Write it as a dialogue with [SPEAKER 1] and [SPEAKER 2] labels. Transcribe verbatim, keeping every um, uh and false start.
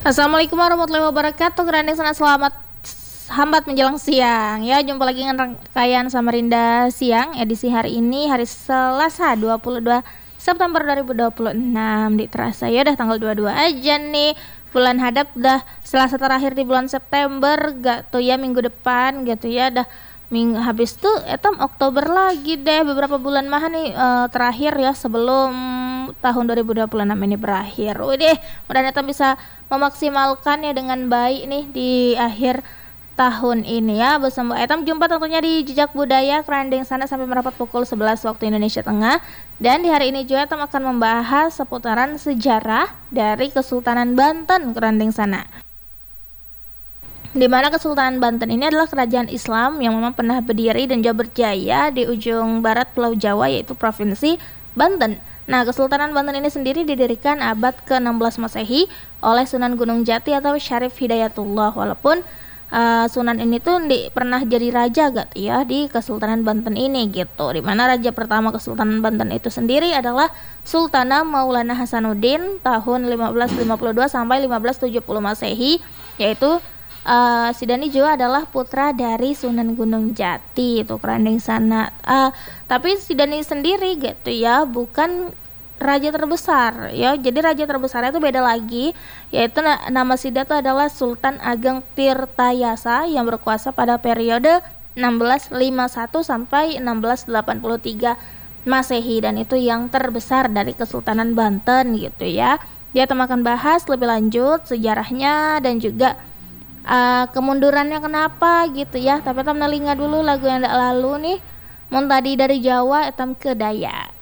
[SPEAKER 1] Assalamualaikum warahmatullahi wabarakatuh. Grandeng sana selamat hambat menjelang siang ya. Jumpa lagi dengan rangkaian Samarinda siang edisi hari ini hari Selasa dua puluh dua September dua ribu dua puluh enam. Di terasa ya udah tanggal dua puluh dua aja nih. Bulan hadap dah Selasa terakhir di bulan September gak tuh ya, minggu depan gitu ya dah minggu habis tuh etam Oktober lagi deh, beberapa bulan mah nih uh, terakhir ya sebelum tahun dua ribu dua puluh enam ini berakhir. Udah, mudah-mudahan etam bisa memaksimalkan ya dengan baik nih di akhir tahun ini ya. Bersama etam jumpa tentunya di Jejak Budaya Kerandeng sana sampai merapat pukul sebelas waktu Indonesia Tengah. Dan di hari ini juga etam akan membahas seputaran sejarah dari Kesultanan Banten Kerandeng sana. Di mana Kesultanan Banten ini adalah kerajaan Islam yang memang pernah berdiri dan juga berjaya di ujung barat Pulau Jawa, yaitu Provinsi Banten. Nah, Kesultanan Banten ini sendiri didirikan abad ke enam belas Masehi oleh Sunan Gunung Jati atau Syarif Hidayatullah. Walaupun uh, Sunan ini tuh di, pernah jadi raja gak ya di Kesultanan Banten ini gitu. Di mana raja pertama Kesultanan Banten itu sendiri adalah Sultana Maulana Hasanuddin tahun lima belas lima puluh dua sampai lima belas tujuh puluh Masehi, yaitu Uh, Sidani juga adalah putra dari Sunan Gunung Jati itu Kerandeng sana. Uh, tapi Sidani sendiri gitu ya bukan raja terbesar ya. Jadi raja terbesarnya itu beda lagi, yaitu na- nama Sida itu adalah Sultan Ageng Tirtayasa yang berkuasa pada periode enam belas lima puluh satu sampai enam belas delapan puluh tiga Masehi, dan itu yang terbesar dari Kesultanan Banten gitu ya. Dia akan bahas lebih lanjut sejarahnya dan juga Uh, kemundurannya kenapa gitu ya. Tapi etam nelinga dulu lagu yang dak lalu nih. Mun tadi dari Jawa etam ke Dayak.